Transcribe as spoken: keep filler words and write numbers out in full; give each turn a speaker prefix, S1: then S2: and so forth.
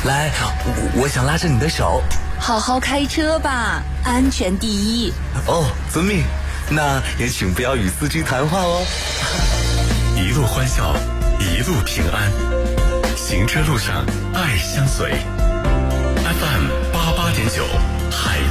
S1: 来，我想拉着你的手。
S2: 好好开车吧，安全第一。
S1: 哦，遵命。那也请不要与司机谈话哦。
S3: 一路欢笑，一路平安，行车路上爱相随。F M 八八点九，海